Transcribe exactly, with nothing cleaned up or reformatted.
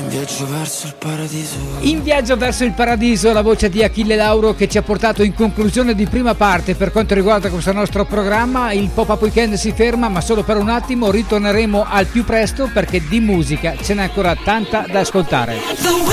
viaggio verso il paradiso. In viaggio verso il paradiso, la voce di Achille Lauro che ci ha portato in conclusione di prima parte per quanto riguarda questo nostro programma. Il Pop-Up Weekend si ferma, ma solo per un attimo, ritorneremo al più presto perché di musica ce n'è ancora tanta da ascoltare.